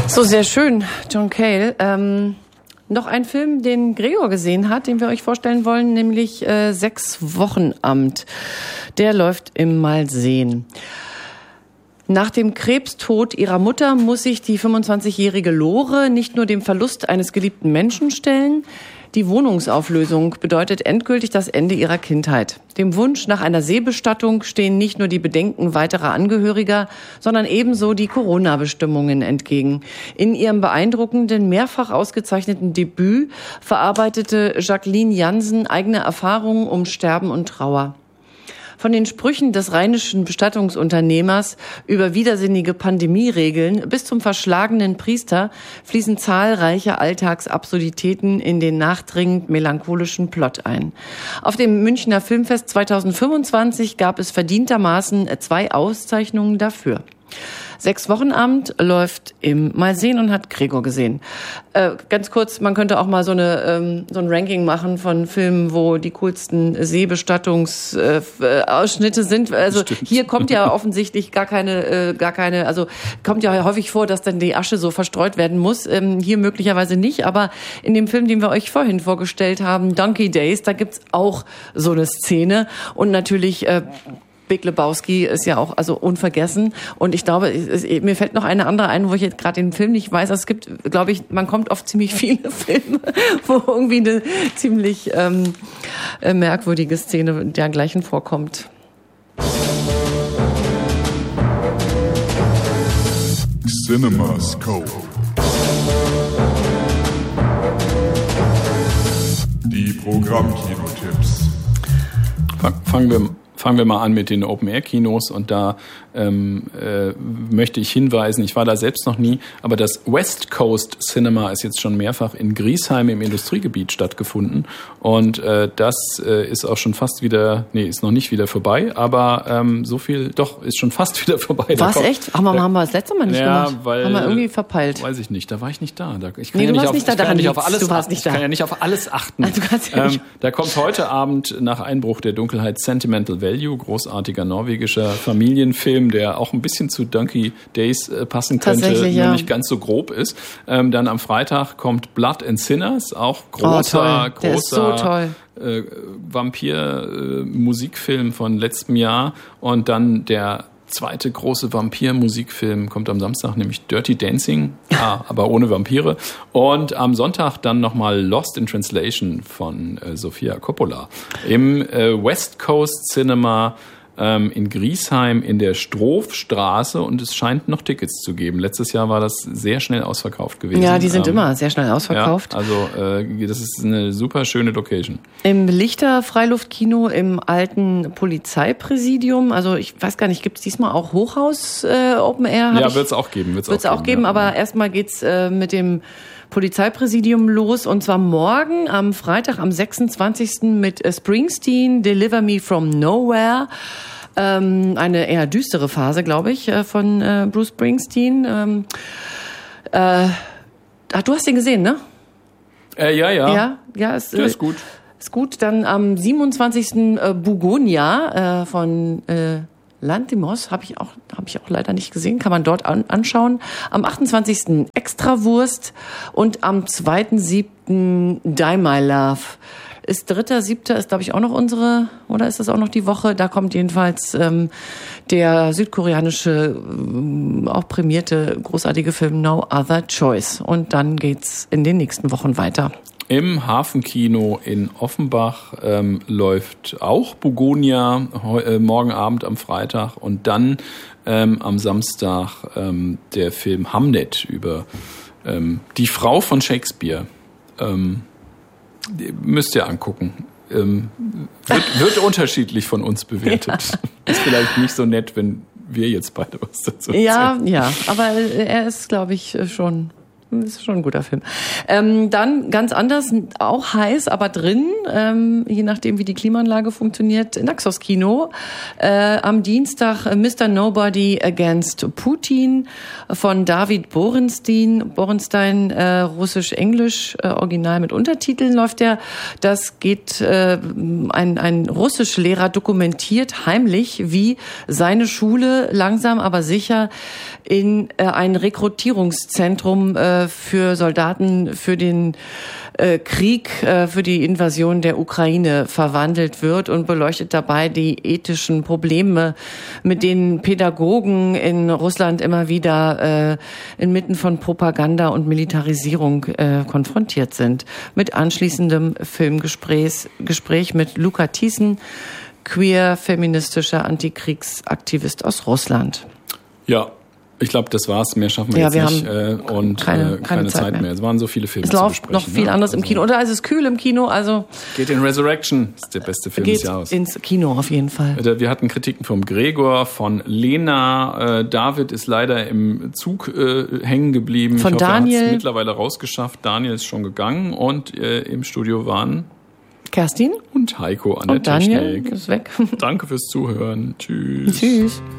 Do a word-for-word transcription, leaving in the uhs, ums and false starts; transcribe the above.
So, sehr schön, John Cale. Ähm, noch ein Film, den Gregor gesehen hat, den wir euch vorstellen wollen, nämlich äh, Sechs-Wochen-Amt. Der läuft im Malsehen. Nach dem Krebstod ihrer Mutter muss sich die fünfundzwanzigjährige Lore nicht nur dem Verlust eines geliebten Menschen stellen. Die Wohnungsauflösung bedeutet endgültig das Ende ihrer Kindheit. Dem Wunsch nach einer Seebestattung stehen nicht nur die Bedenken weiterer Angehöriger, sondern ebenso die Corona-Bestimmungen entgegen. In ihrem beeindruckenden, mehrfach ausgezeichneten Debüt verarbeitete Jacqueline Jansen eigene Erfahrungen um Sterben und Trauer. Von den Sprüchen des rheinischen Bestattungsunternehmers über widersinnige Pandemieregeln bis zum verschlagenen Priester fließen zahlreiche Alltagsabsurditäten in den nachdringend melancholischen Plot ein. Auf dem Münchner Filmfest zweitausendfünfundzwanzig gab es verdientermaßen zwei Auszeichnungen dafür. Sechs-Wochen-Amt läuft im Malsehen und hat Gregor gesehen. Äh, ganz kurz, man könnte auch mal so eine ähm, so ein Ranking machen von Filmen, wo die coolsten Seebestattungs-Ausschnitte äh, sind. Also Stimmt. Hier kommt ja offensichtlich gar keine, äh, gar keine, also kommt ja häufig vor, dass dann die Asche so verstreut werden muss. Ähm, hier möglicherweise nicht, aber in dem Film, den wir euch vorhin vorgestellt haben, Donkey Days, da gibt's auch so eine Szene und natürlich äh, Big Lebowski ist ja auch also unvergessen und ich glaube, es, es, mir fällt noch eine andere ein, wo ich jetzt gerade den Film nicht weiß. Also es gibt, glaube ich, man kommt auf ziemlich viele Filme, wo irgendwie eine ziemlich ähm, merkwürdige Szene dergleichen vorkommt. CinemaScope. Die Programmkinotipps. Fangen wir Fangen wir mal an mit den Open-Air-Kinos und da ähm, äh, möchte ich hinweisen, ich war da selbst noch nie, aber das West Coast Cinema ist jetzt schon mehrfach in Griesheim im Industriegebiet stattgefunden und äh, das äh, ist auch schon fast wieder, nee, ist noch nicht wieder vorbei, aber ähm, so viel, doch, ist schon fast wieder vorbei. Was, echt? Haben wir, da, haben wir das letzte Mal nicht ja, gemacht? Weil, haben wir irgendwie verpeilt? Weiß ich nicht, da war ich nicht da. da ich kann nee, ja du nicht warst auf, nicht da, ich kann ja nicht auf alles du warst achten. nicht da. Ich kann ja nicht auf alles achten. Also, du kannst ja nicht. Ähm, da kommt heute Abend nach Einbruch der Dunkelheit Sentimental Value, großartiger norwegischer Familienfilm, der auch ein bisschen zu Donkey Days äh, passen könnte, nur ja. nicht ganz so grob ist. Ähm, dann am Freitag kommt Blood and Sinners, auch großer, oh, toll. Der ist so toll. Äh, Vampir-Musikfilm äh, von letztem Jahr und dann der zweite große Vampir-Musikfilm kommt am Samstag, nämlich Dirty Dancing, ah, aber ohne Vampire. Und am Sonntag dann nochmal Lost in Translation von äh, Sofia Coppola im äh, West Coast Cinema ähm, in Griesheim in der Strohstraße und es scheint noch Tickets zu geben. Letztes Jahr war das sehr schnell ausverkauft gewesen. Ja, die sind ähm, immer sehr schnell ausverkauft. Ja, also äh, das ist eine super schöne Location. Im Lichter Freiluftkino im alten Polizeipräsidium, also ich weiß gar nicht, gibt es diesmal auch Hochhaus äh, Open Air? Ja, wird es auch geben. Wird es auch, auch geben, ja. Aber erstmal geht's äh, mit dem Polizeipräsidium los und zwar morgen am Freitag, am sechsundzwanzigsten mit äh, Springsteen, Deliver Me From Nowhere. Ähm, eine eher düstere Phase, glaube ich, äh, von äh, Bruce Springsteen. Ähm, äh, ach, du hast den gesehen, ne? Äh, ja, ja. Ja, ja, ist, Der ist gut. Ist gut. Dann am siebenundzwanzigsten Äh, Bugonia äh, von äh, Lanthimos habe ich auch habe ich auch leider nicht gesehen, kann man dort an, anschauen. Am achtundzwanzigsten Extrawurst und am zweiten siebten Die My Love. Ist dritter siebter ist, glaube ich, auch noch unsere, oder ist das auch noch die Woche? Da kommt jedenfalls ähm, der südkoreanische, ähm, auch prämierte, großartige Film No Other Choice. Und dann geht's in den nächsten Wochen weiter. Im Hafenkino in Offenbach ähm, läuft auch Bugonia heu, äh, morgen Abend am Freitag und dann ähm, am Samstag ähm, der Film Hamnet über ähm, die Frau von Shakespeare. Ähm, müsst ihr angucken. Ähm, wird, wird unterschiedlich von uns bewertet. Ja. Ist vielleicht nicht so nett, wenn wir jetzt beide was dazu erzählen. Ja, ja, aber er ist, glaube ich, schon Das ist schon ein guter Film. Ähm, dann ganz anders, auch heiß, aber drin, ähm, je nachdem, wie die Klimaanlage funktioniert, Naxos Kino. Äh, am Dienstag Mister Nobody Against Putin von David Borenstein. Borenstein, äh, russisch-englisch, äh, original mit Untertiteln läuft der. Das geht, äh, ein, ein Russischlehrer dokumentiert heimlich, wie seine Schule langsam aber sicher in äh, ein Rekrutierungszentrum äh, für Soldaten für den äh, Krieg, äh, für die Invasion der Ukraine verwandelt wird und beleuchtet dabei die ethischen Probleme, mit denen Pädagogen in Russland immer wieder äh, inmitten von Propaganda und Militarisierung äh, konfrontiert sind. Mit anschließendem Filmgespräch Gespräch mit Luca Thiessen, queer, feministischer Antikriegsaktivist aus Russland. Ja. Ich glaube, das war's. Mehr schaffen wir ja, jetzt wir nicht haben äh, und keine, keine, keine, keine Zeit, Zeit mehr. mehr. Es waren so viele Filme es zu läuft besprechen. noch viel ne? anderes also im Kino. Oder es ist kühl im Kino, also geht in Resurrection. Das ist der beste Film geht des Jahres. Ins Kino auf jeden Fall. Wir hatten Kritiken vom Gregor, von Lena. Äh, David ist leider im Zug äh, hängen geblieben. Von ich hoffe, Daniel. Er hat es mittlerweile rausgeschafft. Daniel ist schon gegangen und äh, im Studio waren Kerstin und Heiko an und der Daniel Technik. ist weg. Danke fürs Zuhören. Tschüss. Tschüss.